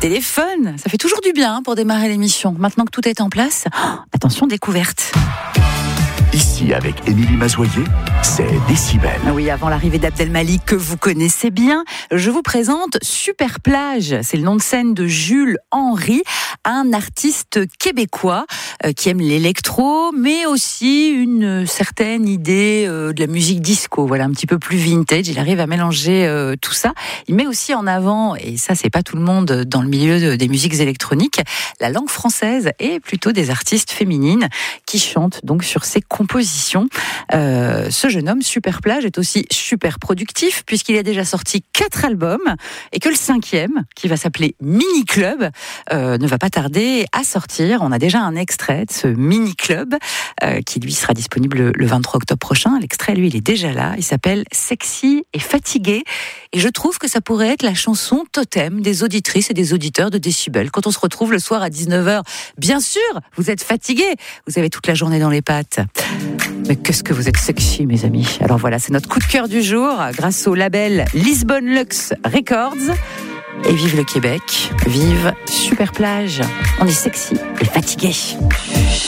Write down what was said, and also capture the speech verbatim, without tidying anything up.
téléphone, ça fait toujours du bien pour démarrer l'émission. Maintenant que tout est en place, oh, attention, découverte. Ici, avec Émilie Mazoyer, c'est Décibel. Oui, avant l'arrivée d'Abdelmalik, que vous connaissez bien, je vous présente Super Plage. C'est le nom de scène de Jules Henry, un artiste québécois euh, qui aime l'électro, mais aussi une certaine idée euh, de la musique disco. Voilà, un petit peu plus vintage. Il arrive à mélanger euh, tout ça. Il met aussi en avant, et ça, c'est pas tout le monde dans le milieu de, des musiques électroniques, la langue française et plutôt des artistes féminines qui chantent donc sur ses compositions. Euh, ce jeune homme, Super Plage, est aussi super productif puisqu'il a déjà sorti quatre albums et que le cinquième, qui va s'appeler Mini Club, euh, ne va pas tarder à sortir. On a déjà un extrait de ce Mini Club euh, qui lui sera disponible le vingt-trois octobre prochain. L'extrait, lui, il est déjà là. Il s'appelle Sexy et Fatigué. Et je trouve que ça pourrait être la chanson totem des auditrices et des auditeurs de Décibel. Quand on se retrouve le soir à dix-neuf heures, bien sûr, vous êtes fatigués. Vous avez toute la journée dans les pattes. Mais qu'est-ce que vous êtes sexy, mes amis. Alors voilà, c'est notre coup de cœur du jour, grâce au label Lisbonne Lux Records. Et vive le Québec, vive Super Plage. On est sexy et fatigué.